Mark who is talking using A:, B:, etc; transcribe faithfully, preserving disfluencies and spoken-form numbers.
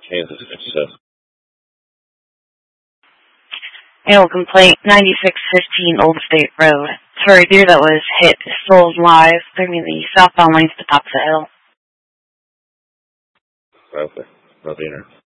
A: Kansas fifty-seven.
B: Animal complaint, ninety-six fifteen Old State Road. Sorry, deer that was hit is still alive. Bring me the southbound lanes to top of the hill.
A: Okay. I'll be there.